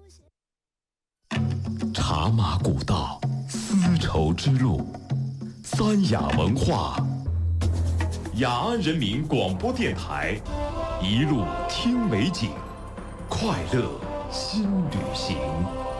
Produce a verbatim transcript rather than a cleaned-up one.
茶马古道，丝绸之路，三雅文化。雅安人民广播电台，一路听美景，快乐新旅行。